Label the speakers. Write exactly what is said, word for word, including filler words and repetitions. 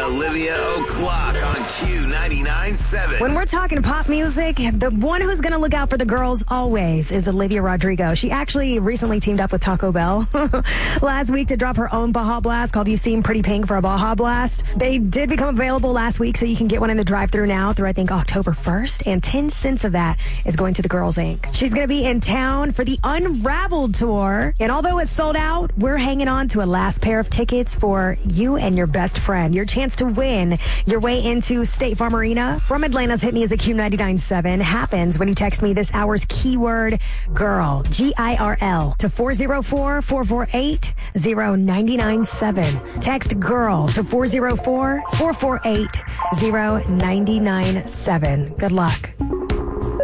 Speaker 1: Olivia O'Clock on Q ninety-nine point seven.
Speaker 2: When we're talking pop music, the one who's going to look out for the girls always is Olivia Rodrigo. She actually recently teamed up with Taco Bell last week to drop her own Baja Blast called You Seem Pretty Pink for a Baja Blast. They did become available last week, so you can get one in the drive-thru now through, I think, October first, and ten cents of that is going to the Girls Incorporated. She's going to be in town for the Unraveled tour, and although it's sold out, we're hanging on to a last pair of tickets for you and your best friend. Your chance to win your way into State Farm Arena from Atlanta's Hit Music Q ninety-nine point seven happens when you text me this hour's keyword GIRL, G I R L, to four oh four, four four eight, oh nine nine seven. Text GIRL to four oh four, four four eight, oh nine nine seven. Good luck.